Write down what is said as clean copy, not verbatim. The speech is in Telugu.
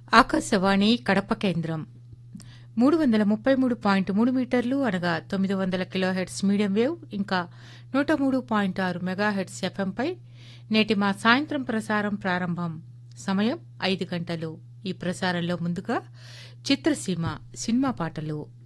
ఆకాశవాణి కడప కేంద్రం 333.3 మీటర్లు అనగా 900 కిలోహెర్ట్జ్ మీడియం వేవ్ ఇంకా 103.6 మెగాహెర్ట్జ్ ఎఫ్ఎంపై నేటి మా సాయంత్రం ప్రసారం ప్రారంభం. సమయం 5 గంటలు. ఈ ప్రసారంలో ముందుగా చిత్రసీమ సినిమా పాటలు